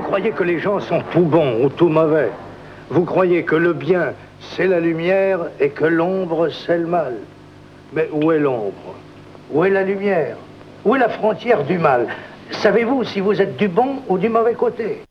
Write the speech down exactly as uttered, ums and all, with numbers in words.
croyez que les gens sont tout bons ou tout mauvais. Vous croyez que le bien, c'est la lumière et que l'ombre, c'est le mal. Mais où est l'ombre? Où est la lumière? Où est la frontière du mal? Savez-vous si vous êtes du bon ou du mauvais côté?